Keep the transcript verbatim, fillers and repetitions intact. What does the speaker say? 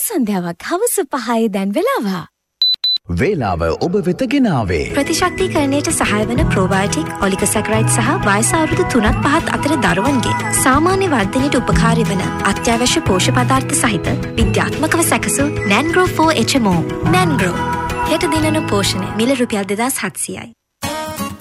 සන්ධ්‍යාවක් හවස පහයි දැන් වෙලාව. වේලාව ඔබ වෙත ගෙනාවේ ප්‍රතිශක්තිකරණයට සහාය වන ප්‍රෝබයෝටික් ඔලිගොසැකරයිඩ් සහ වයස අවුරුදු තුනත් පහත් අතර දරුවන්ගේ සාමාන්‍ය වර්ධනයට උපකාරී වන අත්‍යවශ්‍ය පෝෂ්‍ය පදාර්ථ සහිත විද්‍යාත්මකව සැකසු නැන්ග්‍රෝ ෆෝර් එච් එම් ඕ. නැන්ග්‍රෝ හෙට දිනන පෝෂණය මිල රුපියල් දෙදාස් හත්සියයි.